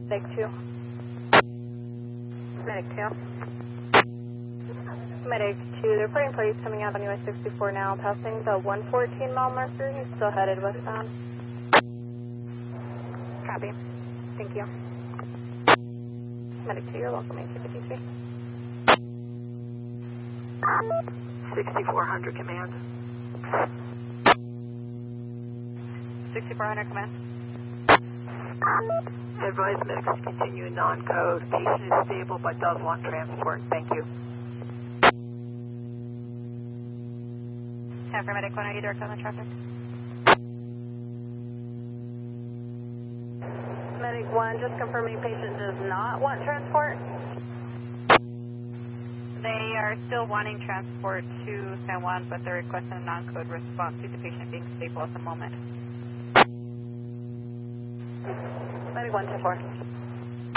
Medic 2. Medic 2. Medic 2, they're putting police coming out on US 64 now, passing the 114 mile marker. He's still headed westbound. Copy. Thank you. Medic 2, you're welcome, 8253. 6400 command. 6400 command. Advise medics to continue non-code. Patient is stable but does want transport. Thank you. Time for Medic 1, are you direct on the traffic? Medic 1, just confirming patient does not want transport. They are still wanting transport to San Juan, but they're requesting a non-code response due to the patient being stable at the moment. Medic 1 to 4.